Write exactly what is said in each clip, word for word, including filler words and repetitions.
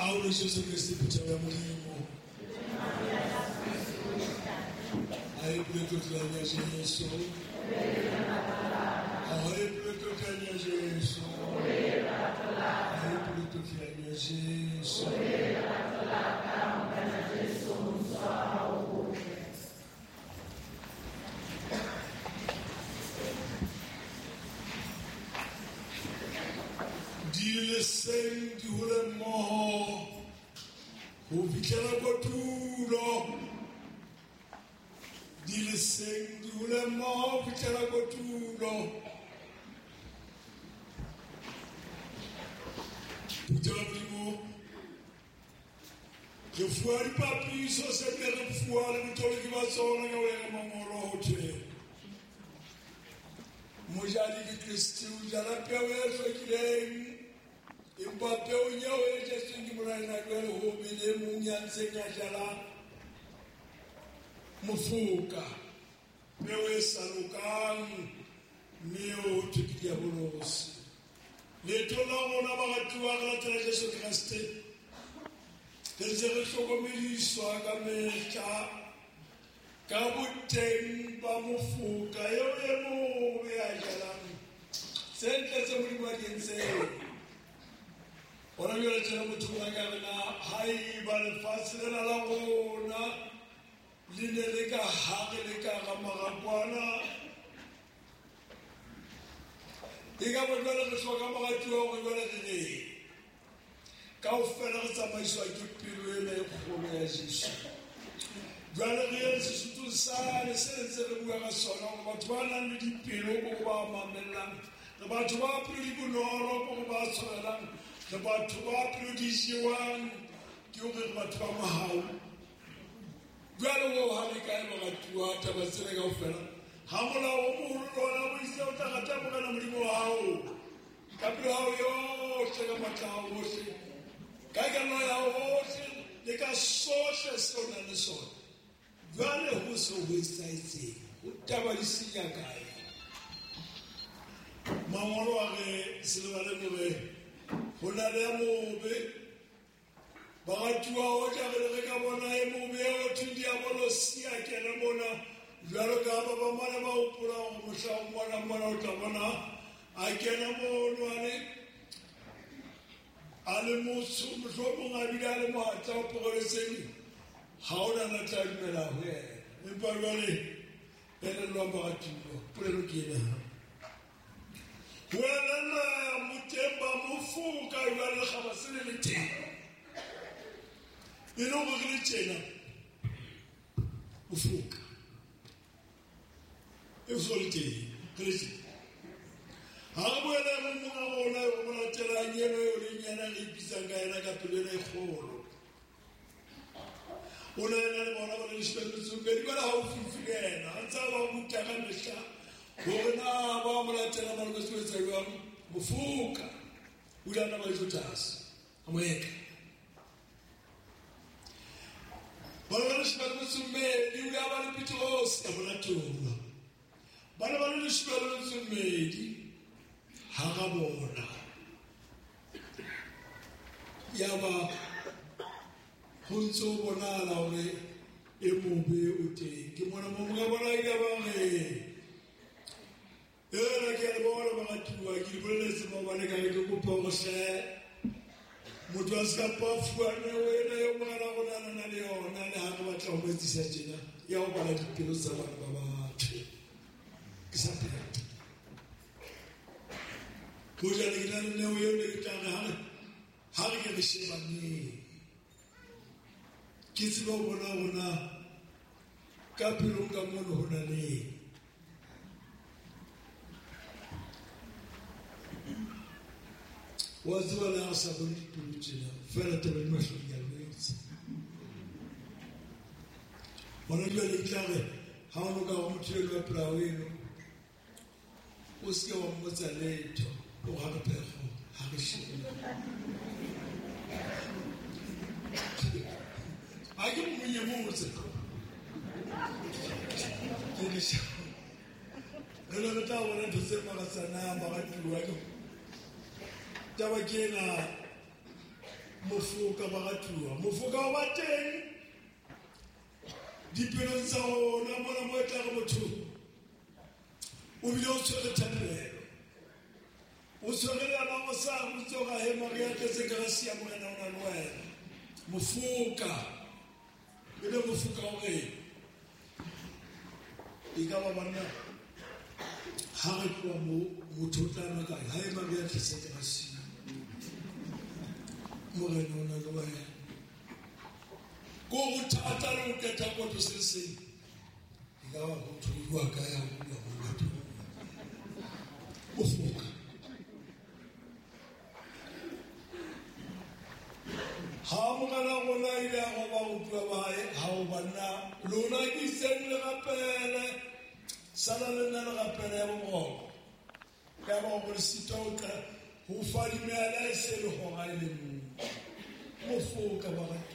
Ahora Jesús Cristo pichaba mulimo. Aí preto tanya Jesús. Aí preto tanya Jesús. Aí preto tanya Jesús. Dieu sait du le mort, au vicala botulo. Dieu sait du le mort, au vicala botulo. Putain primo, je vois le papier sur cette belle foi, le tour qui va sortir avec mon rote. Moi j'ai dit que Christ, j'ai la peur qu'il est. Imbape unyawe Yesu ngimurana kwelo hobile munyanze ngajala mufuka pewe salukan niyo tukiya bolosi letola mona bagatu bagala tla Yesu Kristo tenzere sokomeliso akamecha kabuteng ba mufuka yewe mo beyajala sente semuli bagenze. Ora yo tshela motho wa ka bana hai ba le fasile la la bona lile le ka hage le ka ga magapwana diga bona le go soka magatu go bona le ka o fela go tsamaiswa ke pelo le go ya Jesu jwale re se tutto sa le sense le bua ga sona go batho ba nang le dipelo go ba mamelang le batho ba pelo go noro go ba tsoelang le batho ba plodisiwang ke o re batho ba mahao jwale go ha le kae ba tua taba tsele ka ofela ha mola o moholo lona bo ise o tla gata mo kana modimo wa hao ka pelo hao yo se ka matao mo se ka ka no ya o se le ka sohle se ona le sona jwale ho so ho isaitse o taba di sinya kae mangolo a re se le ba le more hona le mobe bagatu wa o tla re ka bona e mobe o thundi ya bolo sia ke le bona jalo ka ba ba mala ba o pula o mo sha o mona mona o tla bona a ke le mo lwane ale mo su mo so mo ga di ale mo a tsa o pogole seng ha o na tla di la ho e pa lwane e le lo ba tulo pule lo ke na wena mutemba mufuka yale khabasile lithina ino ngilitshela ufuka esolite Kristo habona umuntu abona ubona tela nyeno yolinyana libisanga yana kapelele kholo ona yana bona bona lishelo tsungeli bala haufifikena antsaba umutaka mehla bona ba molatela maloko swetsa yona mufuka ulana ba izotasi amweka bana lishelo tsumeli uyaba lipitros abulatunga bana bana lishelo tsumeli hagabona yaba huntso bonala hore e mobe o teng ke mona mo mga bona e ka bangwe era ke le bona ba tua ke bolele se ba bana ka ke go pogose motho a ska pa fuane wena yo mara bona na le yona le ha ba tla go tsisa tjena ya go bala dipelo tsa bana ba batho ke sa pela ko ja le kana le yo le ka ha ha ke le shebane ke tseba bona bona ka pelo ka mono hona le waziwa la sabuni tujina fela tabani mashughuli wenzi wanajua likare haonuka umutile wa praweno usikia wa mmoja leto o hakapeho hakishi aje mwenye mmoja kilisha ndio ndio wana tusema sana mbakati wako tawakena mofoka baratuwa mofoka wa bateng dipelong tsa rona mona mo e tla re motho o bile o tshwere thapelo o tshwere lana go sa botse ga he maria tletse ka ga sia morena o na le wena mofoka e le mofoka gore e ka ba banna ha re tloa mo motho o tla naka ha e maria tletse ka ga sia morena o na le wena go go thata le go keta koto se seng e ka ba motho o bua ka ya go bua mo batho mofoka ha mogala gona ile go ba go bua bae ha o banna lona ke seng le gapele sala le nna le gapele ya bogogo ya ba go le sitauka go fa dimela e se le go ga ile mofoka ba ga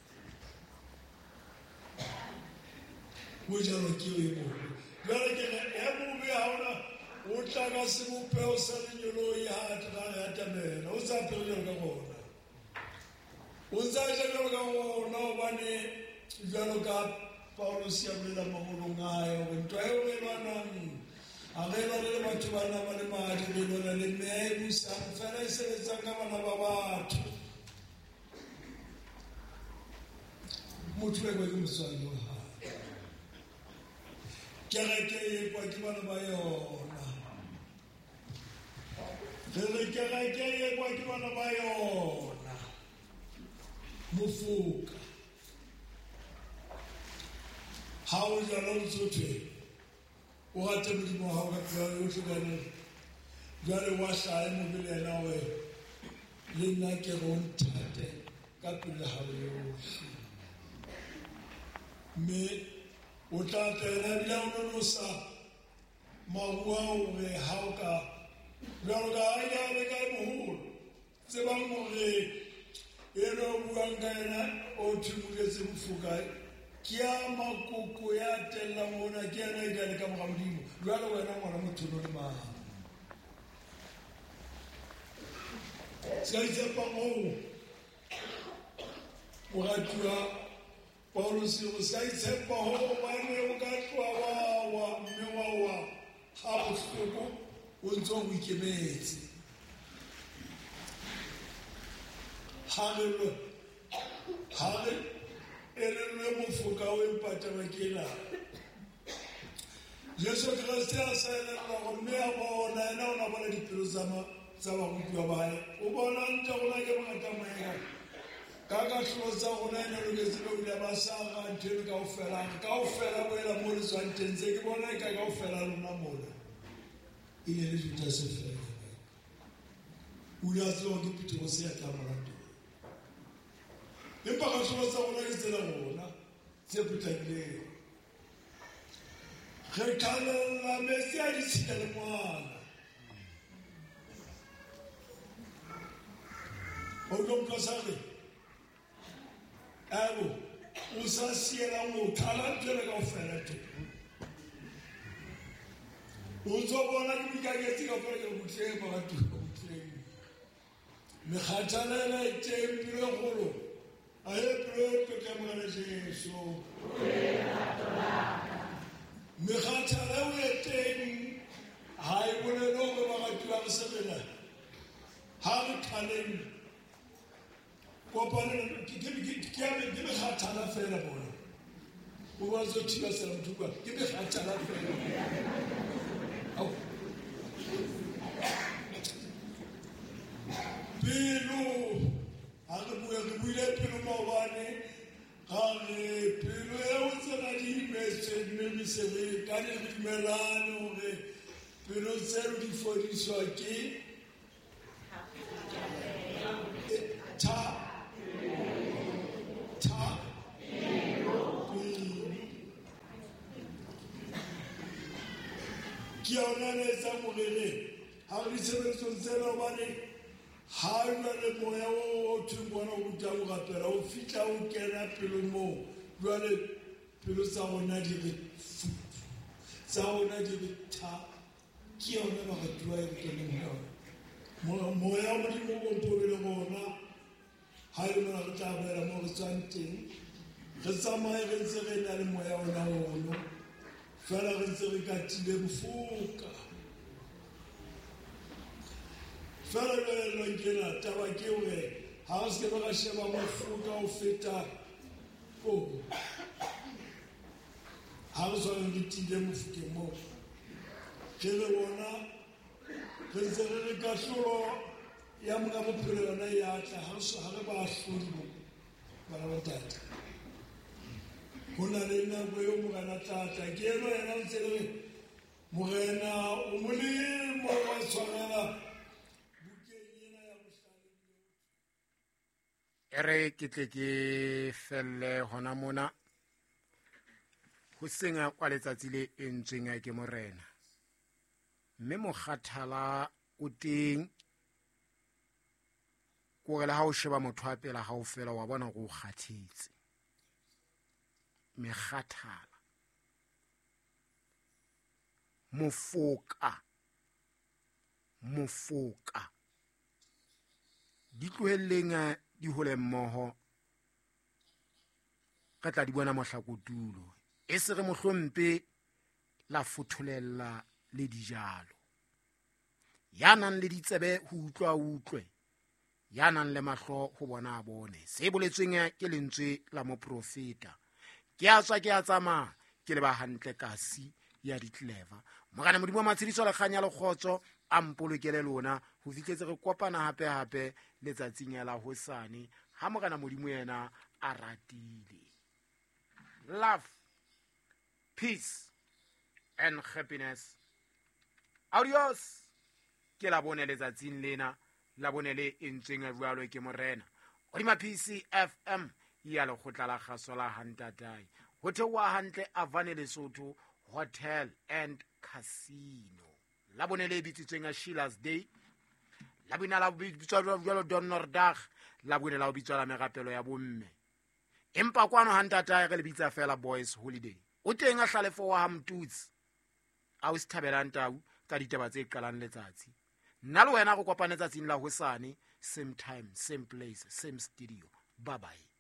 mo jalo ke o e mo jalo ke e mo be ha ona o tla ka se mo pe o sa lenyolo ya tla ya tamela o sa pe le ka gona o sa ja le ka gona o bane jalo ka Paulo sia bela mo ngayo o ntwa e o e bana a re ba le batho ba na ba le madi le lona le me bu sa fela se le tsanga bana ba batho motho e go mo sa yo ha kereke e kwa ke bana ba yona re kereke e kwa ke bana ba yona mofoka ha o jalo motsothwe o rate modimo ha o ka tsaya yotlhe ka ne jale wa hlae mo belela we le nna ke go nthate ka pele ha o yotlhe me o tla tena bila o nonosa maua gore ha o ka jalo ka a ya le ka moholo tsebang gore eno o buang ka ena o thimoletse mofoka ke a makoko ya tellang ona ke ena e ka le ka moga modimo jalo wena ngwana mothono le maga se ka itsepang oo moratiwa Paulo se go sa itshepa ho bane o ka tloa wa mme wa wa ha bohloko o ntso o ikemetse haleluya hale ele le mofoka o empata bakela Jesu Kristo a sa ela go mme a bona ena ona bona dipelo tsa ma tsa ba go bua bae o bona ntse go na ke mangata maega Kaga tlosa gona ena lo ke tselo ile ba sa ga ntwe ka o fela ka o fela boela mo le tswantentse ke bona ka ka o fela lona mola ile le juta se fela o ya tlo ke pite go se ya tla molato le pa ga tlosa gona ke tsela gona se putakile ge kana la mesi a di tsela le mwana o lo plasale Abo, usa siela mo tala tele ka ofela te. Uzo bona ke ka ke tsika fela ke butle ba tu butle. Me khatala la templo golo. Aye pro pe ka mo na Jesu. Me khatala we teng hai bona no ba ka tu ba sebela. Ha re khaleng Kopane ke ke ke ke ke khathala fela bona o ba zo thiba se motho kwa ke ke khathala fela au pelo ha re bua re buile pelo mo bane ha re pelo e o tsena di message me mi se re ka di melano re pelo tsero di fodiswa ke ta Ki ona le sa morere ha re sebetso tsela bane ha ona le moya o thungwana o tla o rapela o fitla o kena pelo mo jwale pelo sa rona di re sa rona di re tha ki ona ba ga tua e kene mo moya mo di mo go mpobele bona ha e mona re tla boela mo re tswang teng re tsamaye re ntse re na le moya ona ono fela re ntse re katile mofoka fela le nkena taba ke hore ha re se ba sheba mofoka o feta o ha re tswang re tile mofokeng mo ke re bona re ntse re re kahlolo ya mga bophelo yona ya tla ha re ba hlodi bana ba tata ho na le nako eo morena tata ke eno yena ntse re morena o molemo wa tshwarela bukeng ena ya bohlale e re ke tle ke felle hona mona ho senga kwa letsatsi le entsweng ke morena mme mokgathala o teng ko re le ha o sheba motho a pela ha o fela wa bona go kgathetse mekgathala mofoka mofoka di tlohelleng di hole mmoho ka tla di bona mohlakotulo e se re mohlompe la fotholella le dijalo ya nang le ditsebe ho utlwa utlwe ya nang le mahlo ho bona a bone se boletsweng ke lentswe la moprofeta ke a tswa ke a tsamaya ke le ba hantle kasi ya ditleva mogana modimo wa matshediso le kganya le khotso a mpolokele lona ho fitletse re kopana hape hape letsatsing la hosane ha mogana modimo yena a ratile. Love, peace and happiness. Adios. Ke la bone letsatsing lena la bone le entsweng a bualo ke morena o di ma P C F M ya le khotla la kgaso la hantatai ho thewa hantle Avane Lesotho Hotel and Casino la bone le bitsitsweng a Sheila's Day la bina la bitswa jwalo Don Nordag la bone la bitswa la megapelo ya bomme empa kwano hantatai re le bitsa fela Boys Holiday o teng a hlalefo wa Hamtuts a o sithabela ntau ka ditaba tse qalang letsatsi nna le wena go kopanetsa tsing la hosane same time same place same studio bye bye.